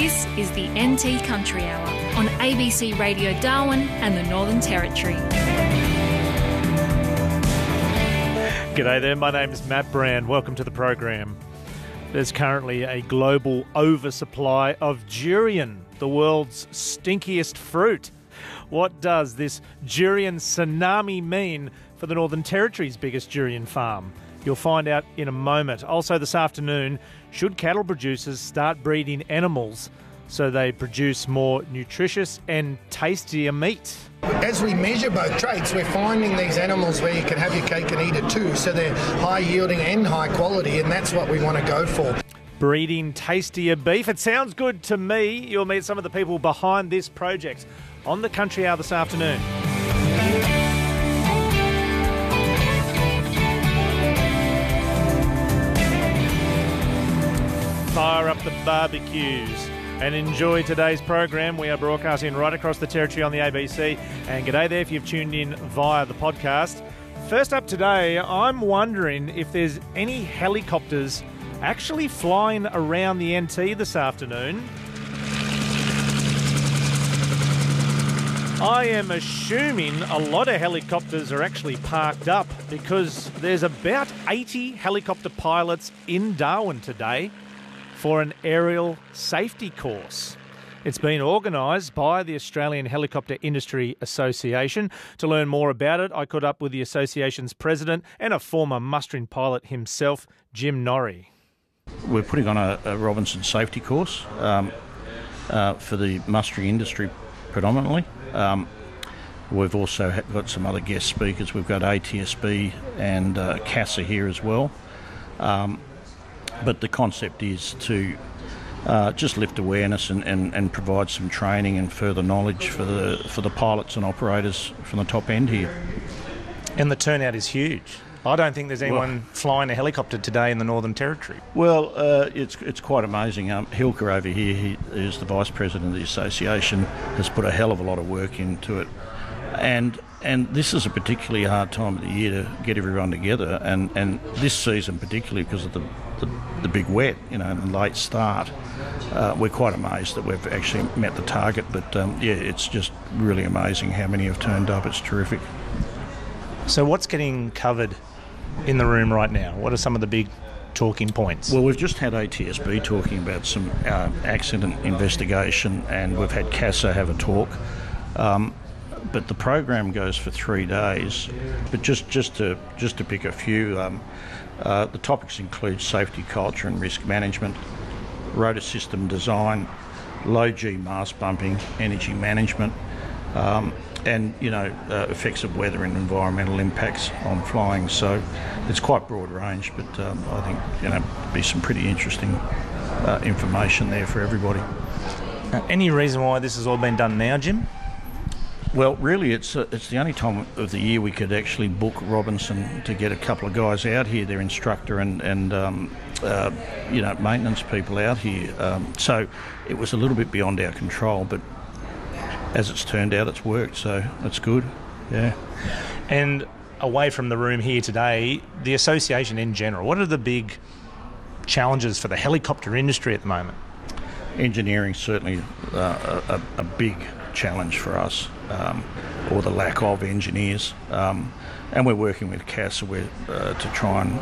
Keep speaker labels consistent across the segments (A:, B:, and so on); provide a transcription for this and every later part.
A: This is the NT Country Hour on ABC Radio Darwin and the Northern Territory.
B: G'day there, my name's Matt Brand. Welcome to the program. There's currently a global oversupply of durian, the world's stinkiest fruit. What does this durian tsunami mean for the Northern Territory's biggest durian farm? You'll find out in a moment. Also this afternoon, should cattle producers start breeding animals so they produce more nutritious and tastier meat?
C: As we measure both traits, we're finding these animals where you can have your cake and eat it too, so they're high yielding and high quality, and that's what we want to go for.
B: Breeding tastier beef. It sounds good to me. You'll meet some of the people behind this project on the Country Hour this afternoon. Fire up the barbecues and enjoy today's program. We are broadcasting right across the territory on the ABC. And g'day there if you've tuned in via the podcast. First up today, I'm wondering if there's any helicopters actually flying around the NT this afternoon. I am assuming a lot of helicopters are actually parked up because there's about 80 helicopter pilots in Darwin today for an aerial safety course. It's been organised by the Australian Helicopter Industry Association. To learn more about it, I caught up with the association's president and a former mustering pilot himself, Jim Norrie.
D: We're putting on a Robinson safety course for the mustering industry predominantly. We've also got some other guest speakers. We've got ATSB and CASA here as well. But the concept is to just lift awareness and provide some training and further knowledge for the pilots and operators from the top end here.
B: And the turnout is huge. I don't think there's anyone flying a helicopter today in the Northern Territory.
D: Well, it's quite amazing. Hilker over here, who's the Vice President of the Association, has put a hell of a lot of work into it. And this is a particularly hard time of the year to get everyone together. And this season particularly because of the big wet, and the late start, we're quite amazed that we've actually met the target. But it's just really amazing how many have turned up. It's terrific.
B: So what's getting covered in the room right now? What are some of the big talking points?
D: Well, we've just had ATSB talking about some accident investigation, and we've had CASA have a talk. But the program goes for 3 days. But just to pick a few, the topics include safety culture and risk management, rotor system design, low G mast bumping, energy management, and effects of weather and environmental impacts on flying. So it's quite broad range, but I think there'll be some pretty interesting information there for everybody.
B: Any reason why this has all been done now, Jim?
D: Well, really, it's the only time of the year we could actually book Robinson to get a couple of guys out here, their instructor and maintenance people out here. So it was a little bit beyond our control, but as it's turned out, it's worked, so that's good. Yeah.
B: And away from the room here today, the association in general, what are the big challenges for the helicopter industry at the moment?
D: Engineering certainly a big challenge for us, or the lack of engineers, and we're working with CASA to try and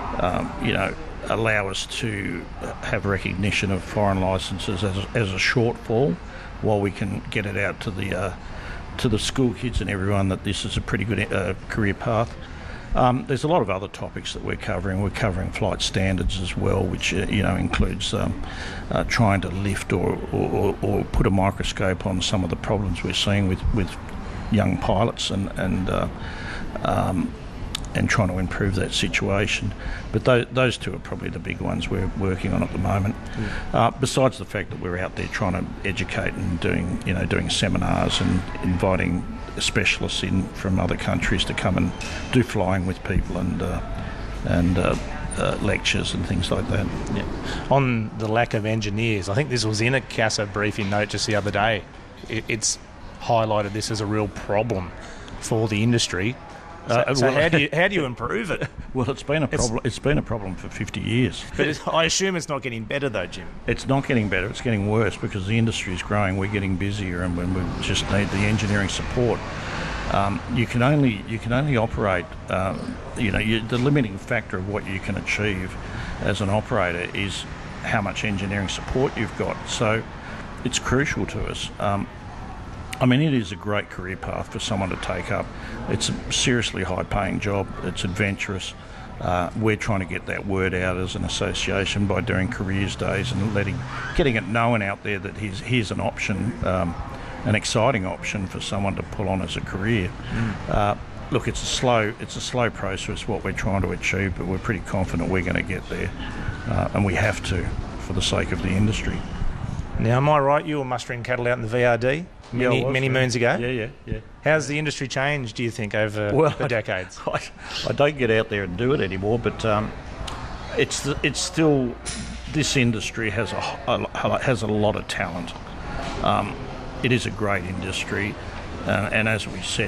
D: allow us to have recognition of foreign licences as a shortfall, while we can get it out to the school kids and everyone that this is a pretty good career path. There's a lot of other topics that we're covering. We're covering flight standards as well, which includes trying to lift or put a microscope on some of the problems we're seeing with young pilots and trying to improve that situation. But those two are probably the big ones we're working on at the moment. Besides the fact that we're out there trying to educate and doing seminars and inviting specialists in from other countries to come and do flying with people and lectures and things like that.
B: Yeah. On the lack of engineers, I think this was in a CASA briefing note just the other day. It's highlighted this as a real problem for the industry. So how do you improve it?
D: Well, it's been a problem. It's been a problem for 50 years.
B: But I assume it's not getting better though, Jim.
D: It's not getting better. It's getting worse because the industry is growing. We're getting busier, and when we just need the engineering support. You can only operate. The limiting factor of what you can achieve as an operator is how much engineering support you've got. So it's crucial to us. It is a great career path for someone to take up. It's a seriously high-paying job. It's adventurous. We're trying to get that word out as an association by doing careers days and getting it known out there that here's an option, an exciting option for someone to pull on as a career. Look, it's a slow process what we're trying to achieve, but we're pretty confident we're going to get there, and we have to for the sake of the industry.
B: Now, am I right? You were mustering cattle out in the VRD many moons ago?
D: Yeah.
B: How's the industry changed, do you think, over the decades?
D: I don't get out there and do it anymore, but it's still, this industry has a lot of talent. It is a great industry, and as we said,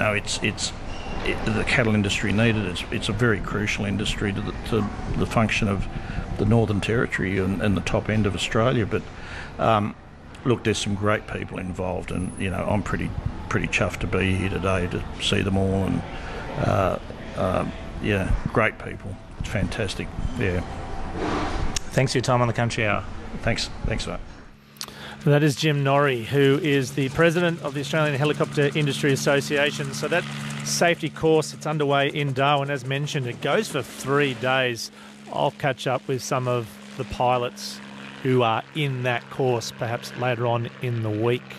D: the cattle industry needed. It's a very crucial industry to the function of the Northern Territory and the top end of Australia. But look, there's some great people involved, and I'm pretty chuffed to be here today to see them all, and great people. It's fantastic. Yeah.
B: Thanks for your time on the Country Hour.
D: Thanks, mate.
B: That is Jim Norrie, who is the president of the Australian Helicopter Industry Association. So that safety course, it's underway in Darwin. As mentioned, it goes for 3 days. I'll catch up with some of the pilots who are in that course perhaps later on in the week.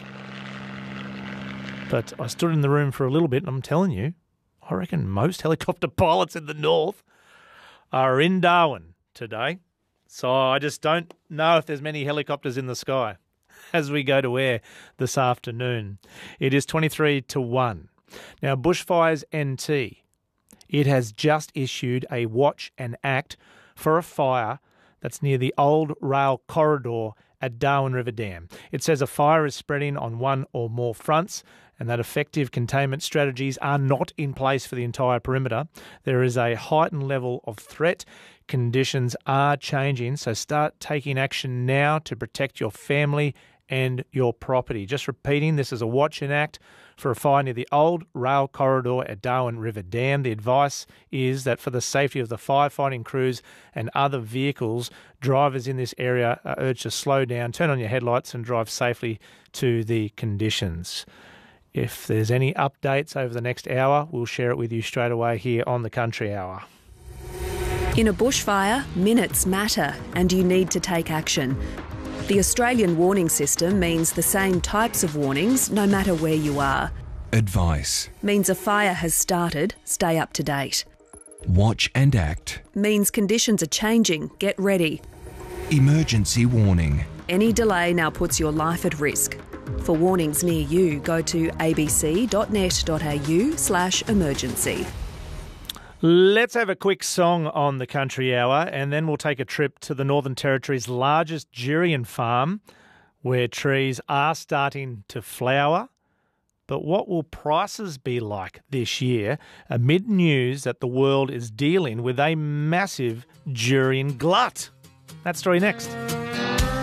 B: But I stood in the room for a little bit, and I'm telling you, I reckon most helicopter pilots in the north are in Darwin today. So I just don't know if there's many helicopters in the sky as we go to air this afternoon. It is 23-1. Now, Bushfires NT, it has just issued a watch and act for a fire that's near the old rail corridor at Darwin River Dam. It says a fire is spreading on one or more fronts and that effective containment strategies are not in place for the entire perimeter. There is a heightened level of threat. Conditions are changing, so start taking action now to protect your family and your property. Just repeating, this is a watch and act for a fire near the old rail corridor at Darwin River Dam. The advice is that for the safety of the firefighting crews and other vehicles, drivers in this area are urged to slow down, turn on your headlights and drive safely to the conditions. If there's any updates over the next hour, we'll share it with you straight away here on the Country Hour.
E: In a bushfire, minutes matter and you need to take action. The Australian warning system means the same types of warnings no matter where you are.
F: Advice
E: Means a fire has started, stay up to date.
F: watch and act.
E: Means conditions are changing, get ready.
F: Emergency warning.
E: Any delay now puts your life at risk. For warnings near you, go to abc.net.au/emergency.
B: Let's have a quick song on the Country Hour, and then we'll take a trip to the Northern Territory's largest durian farm, where trees are starting to flower. But what will prices be like this year amid news that the world is dealing with a massive durian glut? That story next.